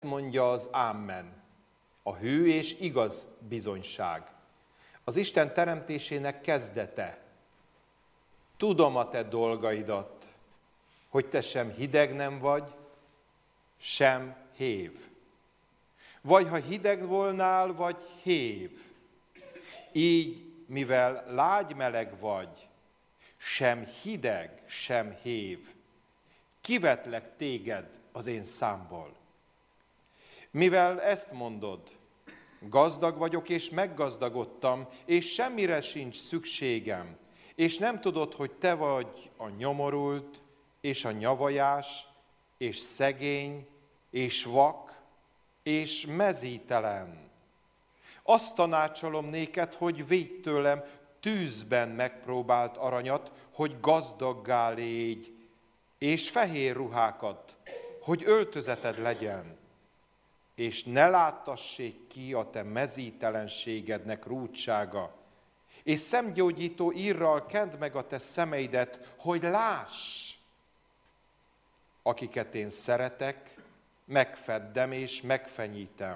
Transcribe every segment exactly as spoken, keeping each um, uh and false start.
Mondja az Ámen, a hű és igaz bizonyság. Az Isten teremtésének kezdete. Tudom a te dolgaidat, hogy te sem hideg nem vagy, sem hév. Vagy ha hideg volnál, vagy hév. Így, mivel lágy-meleg vagy, sem hideg, sem hév, kivetlek téged az én számból. Mivel ezt mondod, gazdag vagyok és meggazdagodtam, és semmire sincs szükségem, és nem tudod, hogy te vagy a nyomorult, és a nyavajás, és szegény, és vak, és mezítelen. Azt tanácsolom néked, hogy védj tőlem tűzben megpróbált aranyat, hogy gazdaggá légy, és fehér ruhákat, hogy öltözeted legyen, és ne láttassék ki a te mezítelenségednek rúdsága, és szemgyógyító írral kend meg a te szemeidet, hogy láss. Akiket én szeretek, megfeddem és megfenyítem.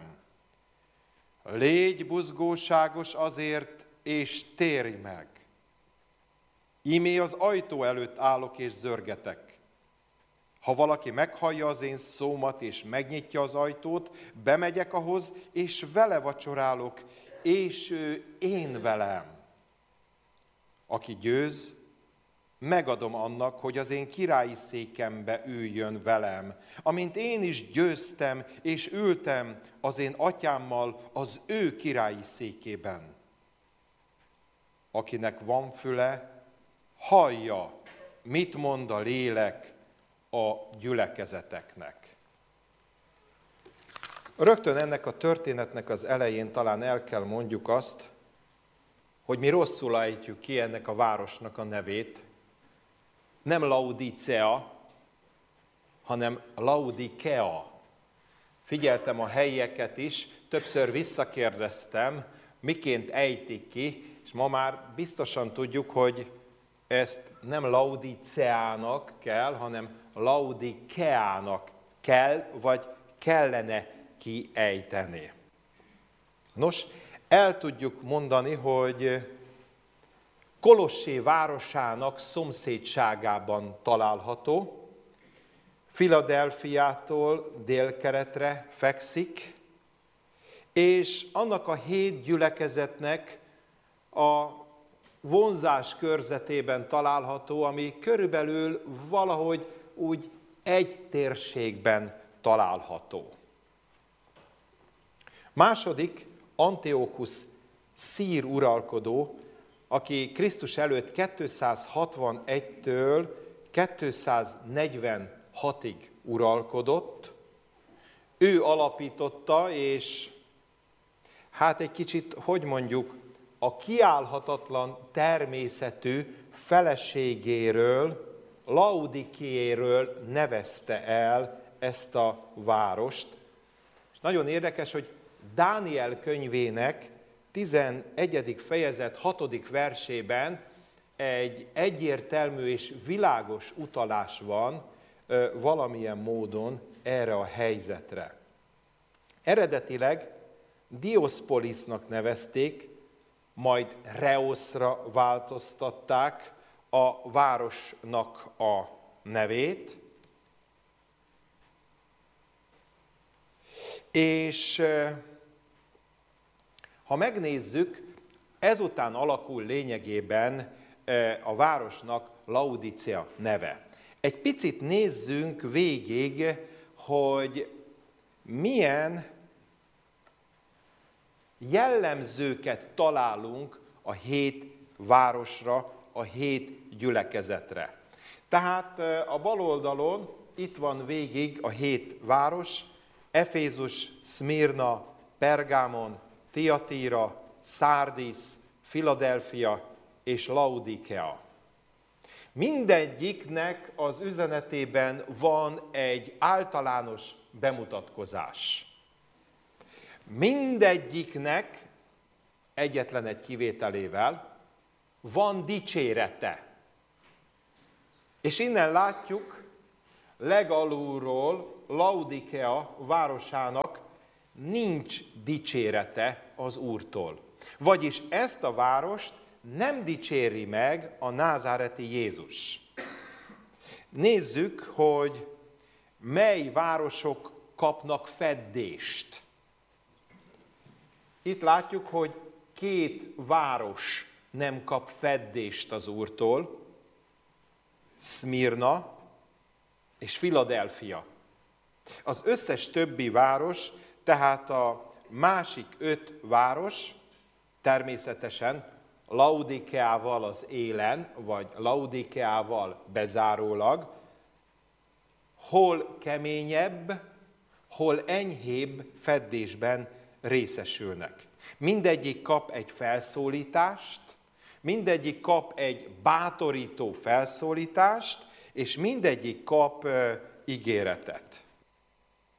Légy buzgóságos azért, és térj meg. Ímé az ajtó előtt állok és zörgetek. Ha valaki meghallja az én szómat, és megnyitja az ajtót, bemegyek ahhoz, és vele vacsorálok, és ő én velem. Aki győz, megadom annak, hogy az én királyi székembe üljön velem, amint én is győztem, és ültem az én atyámmal az ő királyi székében. Akinek van füle, hallja, mit mond a lélek a gyülekezeteknek. Rögtön ennek a történetnek az elején talán el kell mondjuk azt, hogy mi rosszul ejtjük ki ennek a városnak a nevét. Nem Laodicea, hanem Laodikea. Figyeltem a helyieket is, többször visszakérdeztem, miként ejtik ki, és ma már biztosan tudjuk, hogy ezt nem Laodiceának kell, hanem Laodikeának kell, vagy kellene kiejteni. Nos, el tudjuk mondani, hogy Kolossé városának szomszédságában található, Filadelfiától délkeletre fekszik, és annak a hét gyülekezetnek a vonzás körzetében található, ami körülbelül valahogy úgy egy térségben található. Második, Antiochusz szír uralkodó, aki Krisztus előtt kétszázhatvanegytől kétszáznegyvenhatig uralkodott. Ő alapította, és hát egy kicsit, hogy mondjuk, a kiállhatatlan természetű feleségéről, Laodikéről nevezte el ezt a várost. És nagyon érdekes, hogy Dániel könyvének tizenegyedik fejezet hatodik versében egy egyértelmű és világos utalás van valamilyen módon erre a helyzetre. Eredetileg Dioszpolisznak nevezték, majd Reoszra változtatták a városnak a nevét, és ha megnézzük, ezután alakul lényegében a városnak Laodicea neve. Egy picit nézzünk végig, hogy milyen jellemzőket találunk a hét városra, a hét gyülekezetre. Tehát a bal oldalon itt van végig a hét város, Efézus, Szmirna, Pergámon, Tiatira, Szárdisz, Filadelfia és Laodikea. Mindegyiknek az üzenetében van egy általános bemutatkozás. Mindegyiknek, egyetlen egy kivételével, van dicsérete. És innen látjuk, legalulról Laodikea városának nincs dicsérete az Úrtól. Vagyis ezt a várost nem dicséri meg a názáreti Jézus. Nézzük, hogy mely városok kapnak feddést. Itt látjuk, hogy két város nem kap feddést az Úrtól, Szmirna és Filadelfia. Az összes többi város, tehát a másik öt város természetesen Laodikeával az élen, vagy Laodikeával bezárólag, hol keményebb, hol enyhébb feddésben részesülnek. Mindegyik kap egy felszólítást, mindegyik kap egy bátorító felszólítást, és mindegyik kap uh, ígéretet.